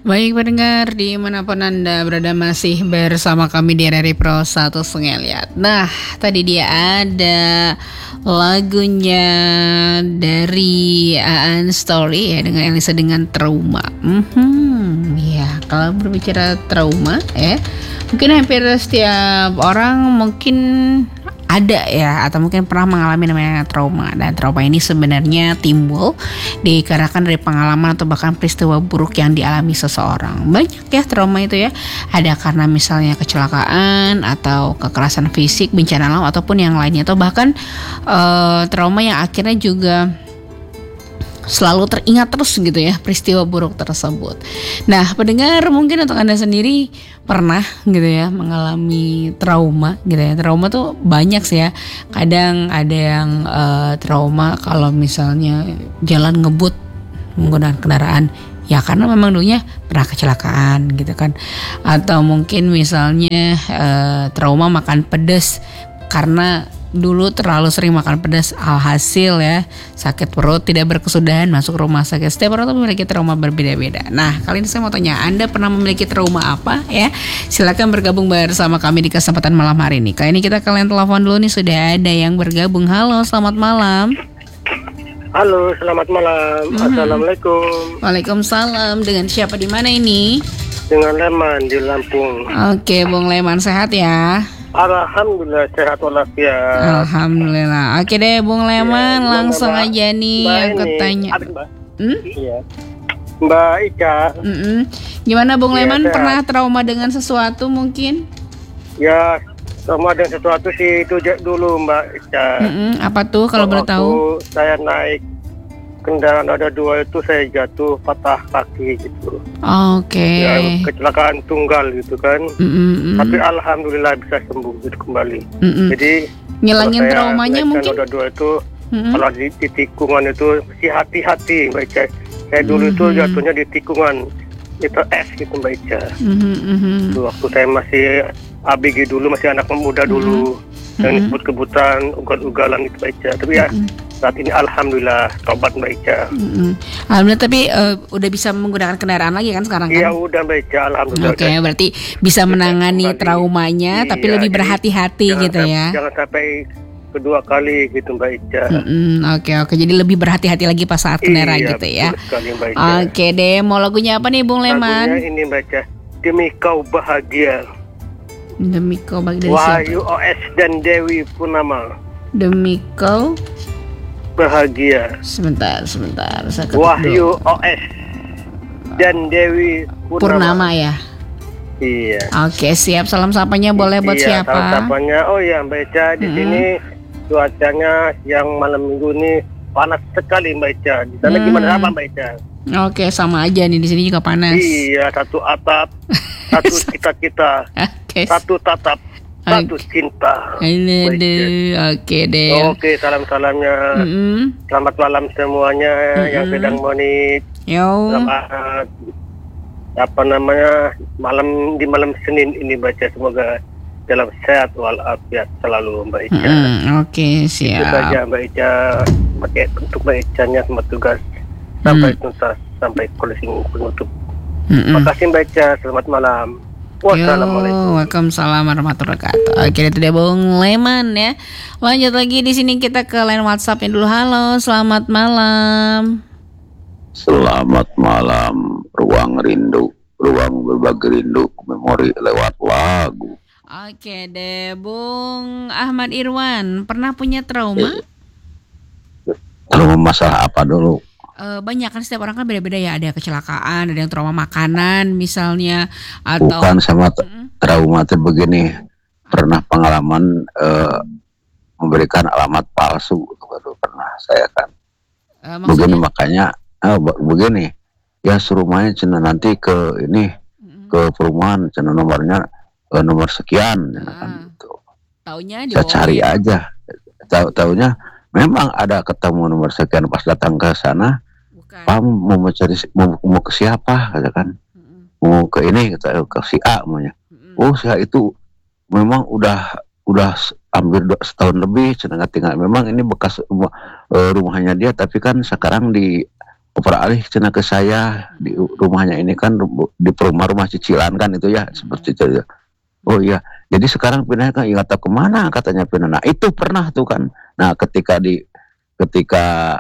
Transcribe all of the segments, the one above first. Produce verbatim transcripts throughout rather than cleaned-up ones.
Baik pendengar, dimanapun Anda berada masih bersama kami di R R I Pro satu Sengeliat. Nah, tadi dia ada lagunya dari Aan Story ya, dengan Elisa dengan Trauma. Hmm, ya kalau berbicara trauma ya, mungkin hampir setiap orang mungkin ada ya, atau mungkin pernah mengalami namanya trauma. Dan trauma ini sebenarnya timbul dikarenakan dari pengalaman atau bahkan peristiwa buruk yang dialami seseorang. Banyak ya trauma itu ya. Ada karena misalnya kecelakaan atau kekerasan fisik, bencana alam ataupun yang lainnya, atau bahkan uh, trauma yang akhirnya juga selalu teringat terus gitu ya peristiwa buruk tersebut. Nah, pendengar, mungkin untuk Anda sendiri pernah gitu ya mengalami trauma gitu ya. Trauma tuh banyak sih ya. Kadang ada yang uh, trauma kalau misalnya jalan ngebut menggunakan kendaraan, ya karena memang dulunya pernah kecelakaan gitu kan. Atau mungkin misalnya uh, trauma makan pedas karena dulu terlalu sering makan pedas, alhasil ya sakit perut, tidak berkesudahan, masuk rumah sakit. Setiap orang tuh memiliki trauma berbeda-beda. Nah, kali ini saya mau tanya, Anda pernah memiliki trauma apa ya? Silakan bergabung bersama kami di kesempatan malam hari ini. Kali ini kita kalian telepon dulu nih, sudah ada yang bergabung. Halo, selamat malam. Halo, selamat malam. Mm-hmm. Assalamualaikum. Waalaikumsalam. Dengan siapa di mana ini? Dengan Leman di Lampung. Oke, Bung Leman, sehat ya? Alhamdulillah sehat walafiat. Alhamdulillah. Oke deh Bung Leman, ya, langsung mbak, aja nih mbak yang ketanya. Hmm? Iya. Mbak Ica. Mm-mm. Gimana Bung ya, Leman, sehat. Pernah trauma dengan sesuatu mungkin? Ya, trauma dengan sesuatu sih itu dulu Mbak Ica. Mm-mm. Apa tuh kalau boleh tahu? Saya naik kendaraan ada dua itu, saya jatuh patah kaki gitu. Oke. Okay. Ya, kecelakaan tunggal gitu kan. Mm-mm. Tapi alhamdulillah bisa sembuh gitu kembali. Mm-mm. Jadi ngilangin traumanya mungkin. Roda dua itu mm-hmm. kalau di, di tikungan itu mesti hati-hati Mbak Ica. Saya dulu mm-hmm. itu jatuhnya di tikungan itu es gitu Mbak Ica. Mm-hmm. Waktu saya masih A B G dulu, masih anak muda dulu. Mm-hmm. Yang disebut-kebutan ugal-ugalan itu Mbak Ica. Tapi ya mm-hmm. saat ini alhamdulillah tobat Mbak Ica. Mm-hmm. Alhamdulillah, tapi uh, udah bisa menggunakan kendaraan lagi kan sekarang kan? Iya udah Mbak Ica, alhamdulillah. Oke, okay, berarti bisa menangani kembali traumanya, iya, tapi lebih berhati-hati gitu sampai, ya. Jangan sampai kedua kali gitu Mbak Ica. Mm-hmm. Oke okay, oke, okay. Jadi lebih berhati-hati lagi pas saat kendaraan iya, gitu ya. Oke okay, deh, mau lagunya apa nih Bung Leman? Lagunya ini Mbak Ica, Demi Kau Bahagia. Demi Kau Bahagia. Wahyu O S dan Dewi Purnama. Demi Kau Bahagia. Sebentar, sebentar. Wahyu O S dan Dewi Purnama. Purnama ya. Iya. Oke, siap. Salam sapanya boleh buat iya, siapa? Salam sapanya. Oh ya Mbak Ica, di mm-hmm. sini cuacanya yang malam minggu ini panas sekali Mbak Ica. Di sana mm. gimana apa Mbak Ica? Oke, sama aja nih, di sini juga panas. Iya, satu atap, satu cita-cita, okay. satu tatap. Satu okay. cinta. Oke okay deh. Oke, salam-salamnya. Mm-hmm. Selamat malam semuanya mm-hmm. yang sedang menit. Yo. Selamat apa namanya malam di malam Senin ini baca, semoga dalam sehat walafiat selalu Mbak Ica. Mm-hmm. Oke, okay, siap. Itu saja Mbak Ica. Pakai untuk Mbak Ica-nya sama tugas sampai mm. tuntas, sampai closing penutup. Mm-hmm. Terima kasih Mbak Ica. Selamat malam. Wassalamualaikum. Waalaikumsalam warahmatullahi wabarakatuh. Oke, itu dia Bung Leman ya. Lanjut lagi di sini kita ke line WhatsApp-nya dulu. Halo, selamat malam. Selamat malam. Ruang rindu, ruang berbagi rindu, memori lewat lagu. Oke deh, Bung Ahmad Irwan, pernah punya trauma? Trauma masalah apa dulu? Uh, banyak kan, setiap orang kan beda-beda ya. Ada kecelakaan, ada yang trauma makanan misalnya, atau bukan sama t- trauma itu begini. Pernah pengalaman uh, memberikan alamat palsu, baru pernah saya kan. Uh, begini makanya uh, begini ya, serumahnya cina nanti ke ini mm-hmm. ke perumahan, cina nomornya uh, nomor sekian, uh, kan gitu. Taunya saya cari aja, tahu taunya memang ada ketemu nomor sekian. Pas datang ke sana, Pak mau mencari mau, mau ke siapa, katakan, mm-hmm. mau ke ini, kata ke si A maunya. Mm-hmm. Oh si A itu memang udah udah hampir setahun lebih cenderung tinggal. Memang ini bekas rumah, rumahnya dia, tapi kan sekarang di oper alih cina ke saya di rumahnya ini kan di rumah-rumah cicilan kan itu ya seperti itu ya. Oh iya, jadi sekarang pindah kan nggak tahu kemana katanya pindah. Nah itu pernah tuh kan. Nah ketika di ketika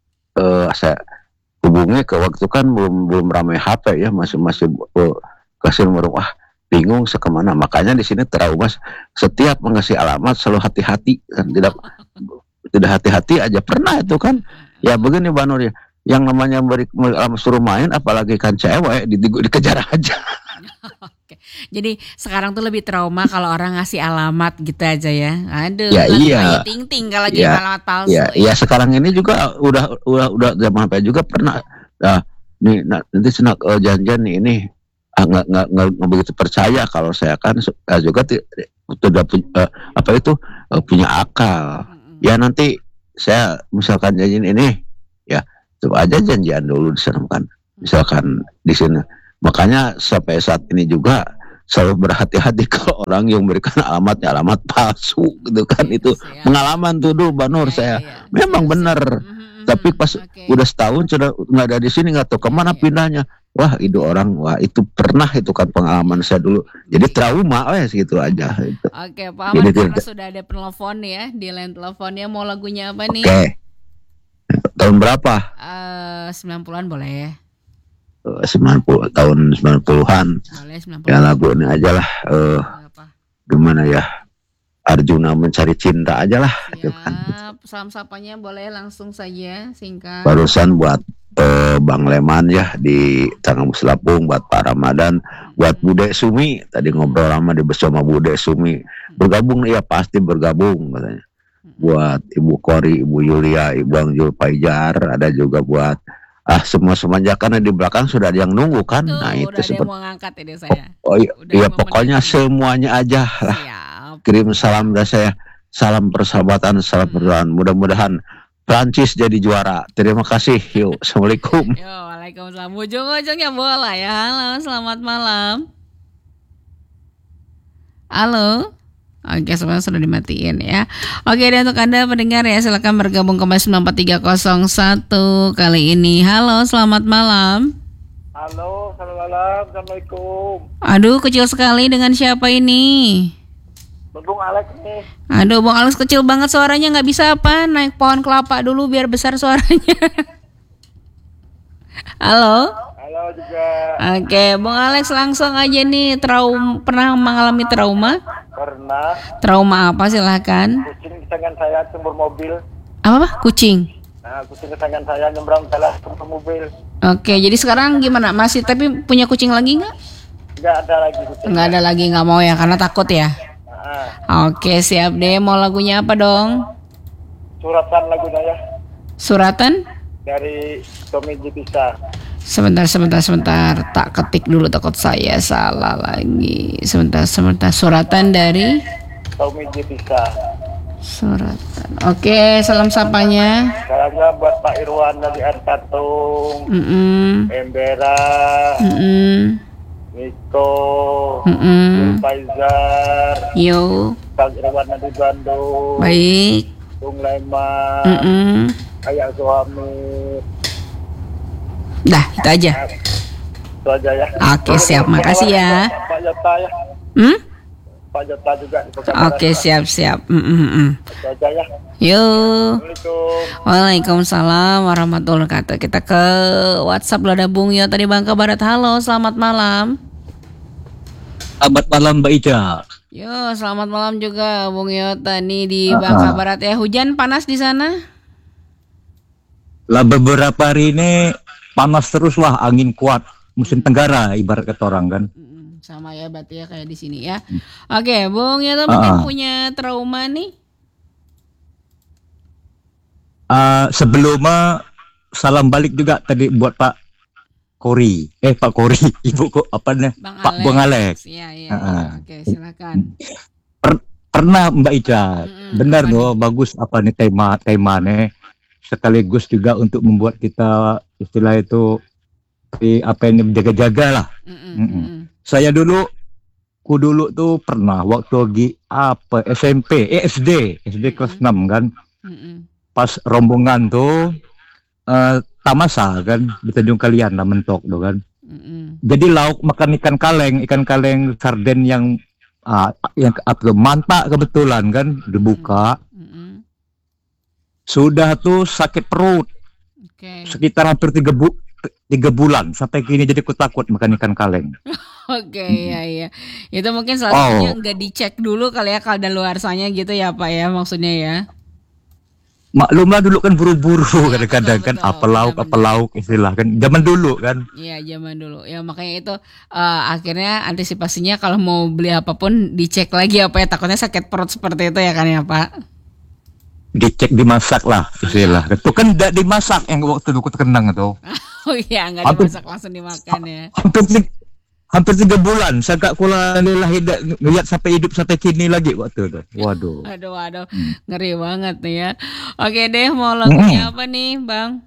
uh, saya hubungi ke waktu kan belum belum ramai H P ya, masih masih uh, kasih nomor, wah bingung sekemana. Makanya di sini trauma, setiap mengasih alamat selalu hati-hati kan, tidak tidak hati-hati aja pernah itu kan. Ya begini Mbak Nur ya, yang namanya beri suruh main apalagi kan cewek di, di, dikejar aja. Oke. Jadi sekarang tuh lebih trauma kalau orang ngasih alamat gitu aja ya. Aduh, ya, lagi iya. ting-ting kalau lagi ya, alamat palsu. Ya, ya. ya sekarang ini juga udah udah udah zaman H P juga pernah. Nah, nih nah, nanti senak uh, janjian nih ini nggak nggak nggak begitu percaya kalau saya kan uh, juga sudah uh, apa itu uh, punya akal. Mm-hmm. Ya nanti saya misalkan janjian ini ya coba aja janjian dulu di sana kan. Misalkan di sini. Makanya sampai saat ini juga selalu berhati-hati kalau orang yang memberikan alamatnya alamat palsu gitu kan. Yes, itu ya. Pengalaman tuh dulu Mbak Nur ya, saya ya, ya. Memang yes, benar. Mm-hmm. Tapi pas okay. udah setahun sudah nggak ada di sini, nggak tahu kemana ya, pindahnya. Wah itu orang, wah itu pernah itu kan pengalaman saya dulu. Jadi trauma, oh ya segitu aja. Gitu. Oke, Pak Ahmad, karena tidak. Sudah ada penelpon ya di line teleponnya, mau lagunya apa nih? Oke. Tahun berapa? Uh, sembilan puluhan boleh ya? sembilan puluh tahun sembilan puluhan. Boleh, sembilan puluhan. Ya lagu ini aja lah. Uh, gimana ya? Arjuna mencari cinta aja lah. Siap. Kan. Salam sapanya boleh langsung saja singkat. Barusan buat uh, Bang Leman ya di Tangan Muslapung, buat Pak Ramadan, buat Bude Sumi. Tadi ngobrol lama di bersama Bude Sumi. Bergabung ya pasti bergabung katanya. Buat Ibu Kori, Ibu Yulia, Ibu Angjul Paijar, ada juga buat ah semua semuanya karena di belakang sudah ada yang nunggu kan. Tuh, nah itu seperti mau ngangkat ini saya. Oh, oh iya, iya pokoknya semuanya aja lah. Siap. Kirim salam dari saya. Salam persahabatan, salam hmm. persaudaraan. Mudah-mudahan Prancis jadi juara. Terima kasih. Yuk, assalamualaikum. Yo, waalaikumsalam. Ujung-ujungnya bola ya. Halo, selamat malam. Halo. Oke, semuanya sudah dimatiin ya. Oke, dan untuk Anda pendengar ya, silakan bergabung ke sembilan empat tiga nol satu kali ini. Halo, selamat malam. Halo, selamat malam. Assalamualaikum. Aduh, kecil sekali, dengan siapa ini? Bung Alex nih. Aduh, Bung Alex kecil banget suaranya, nggak bisa apa? Naik pohon kelapa dulu biar besar suaranya. Halo. Halo juga. Oke, Bung Alex langsung aja nih, trauma, pernah mengalami trauma? Pernah. Trauma apa silahkan? Kucing kesayangan saya sumber mobil. Apa Pak? Kucing? Nah, kucing kesayangan saya nyebrang salah sumber mobil. Oke, jadi sekarang gimana? Masih tapi punya kucing lagi nggak? Nggak ada lagi kucing. Nggak ada lagi, nggak mau ya karena takut ya? Nah. Oke, siap deh. Mau lagunya apa dong? Suratan lagunya ya. Suratan? Dari Tommy Jepisa. Sebentar, sebentar, sebentar. Tak ketik dulu, takut saya salah lagi. Sebentar, sebentar. Suratan dari Tommy Jepisa. Suratan. Oke, salam sapanya. Salamnya buat Pak Irwan dari Artatung. Mm-mm. Embera. Mm-mm. Niko. Mm-mm. Faizar. Yo. Kang Irwan dari Bandung. Baik. Bung Leman. Mm-mm. Ayah suami. Dah, itu aja. Itu aja ya. Oke, siap. Makasih ya. Pak Jota ya. Hmm? Pak Jota juga. Oke, siap, siap. Mm-mm. Itu aja ya. Yuk. Assalamualaikum. Waalaikumsalam warahmatullahi wabarakatuh. Kita ke WhatsApp lo ada Bung Yo tadi Bangka Barat. Halo, selamat malam. Selamat malam Mbak Ica. Yo, selamat malam juga Bung Yota nih di Bangka Barat ya. Hujan panas di sana? Lah beberapa hari ini panas terus lah, angin kuat, musim tenggara ibarat kata orang kan. Sama ya berarti ya kayak di sini ya. Oke, Bung Yota mungkin punya trauma nih. Uh, sebelumnya salam balik juga tadi buat Pak Kori, eh Pak Kori, Ibu kok apa nih? Bang Pak Alex. Bung Alex. Iya iya. Uh, Oke silakan. Per, pernah Mbak Ica, mm-hmm. benar loh, bagus apa nih tema temanya, sekaligus juga untuk membuat kita istilah itu di apa ini menjaga-jaga lah. Mm-hmm. Mm-hmm. Saya dulu, ku dulu tuh pernah waktu lagi apa S M P, eh, S D, S D mm-hmm. kelas enam kan. Mm-hmm. Pas rombongan tuh uh, tamasa kan di Tanjung Kalian lah mentok tuh kan. Mm-mm. Jadi lauk makan ikan kaleng, ikan kaleng sarden yang ah, yang apa tuh, manta kebetulan kan dibuka. Mm-mm. Sudah tuh sakit perut Oke. sekitar hampir tiga bu tiga bulan sampai kini jadi aku takut makan ikan kaleng. Oke, ya ya. Itu mungkin salah satunya Oh, nggak dicek dulu kali ya kadaluarsanya gitu ya Pak ya maksudnya ya. maklumlah dulu kan buru-buru Iya, kadang-kadang kan betul, betul. apa lauk apa Benar-benar. lauk istilah kan zaman dulu kan. Iya, zaman dulu. Ya makanya itu eh, akhirnya antisipasinya kalau mau beli apapun dicek lagi apa ya takutnya sakit perut seperti itu ya kan ya Pak. Dicek dimasak lah istilah. Itu kan tidak dimasak yang waktu itu aku terkenang itu. Oh iya, nggak Hampir dimasak langsung dimakan ya. hampir ti- hampir tiga bulan saya gak kula lilah hidup ngeliat sampai hidup sampai kini lagi waktu itu. Waduh. Aduh, aduh, ngeri banget nih ya. Oke deh, mau lagunya Mm-mm. apa nih, Bang?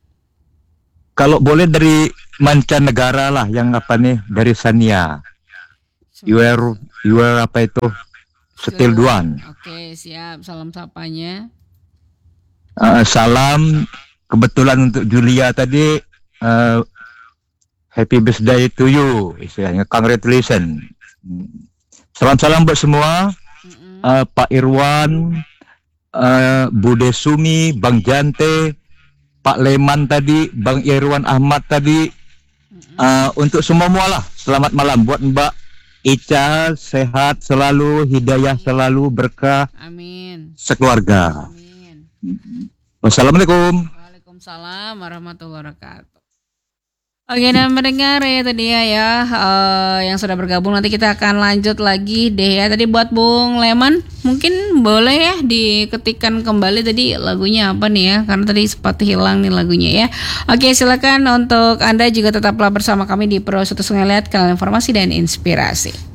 Kalau boleh dari mancanegara lah yang apa nih dari Sania. You are you are apa itu? Still the one. Oke, siap. Salam sapanya. Uh, salam kebetulan untuk Julia tadi, uh, happy birthday to you istilahnya, congratulations. Salam-salam buat semua, Mm-mm. uh, Pak Irwan, uh, Bude Sumi, Bang Jante, Pak Leman tadi, Bang Irwan Ahmad tadi, uh, untuk semua mualah. Selamat malam buat Mbak Ica, sehat selalu, hidayah selalu, berkah Amin. sekeluarga. Amin. Wassalamualaikum. Waalaikumsalam warahmatullahi wabarakatuh. Oke, dan mendengar ya tadi ya, ya eh, yang sudah bergabung, nanti kita akan lanjut lagi deh ya. Tadi buat Bung Leman mungkin boleh ya diketikkan kembali tadi lagunya apa nih ya, karena tadi sempat hilang nih lagunya ya. Oke, silakan untuk Anda juga tetaplah bersama kami di Pro Satu Ngeliat, kanal informasi dan inspirasi.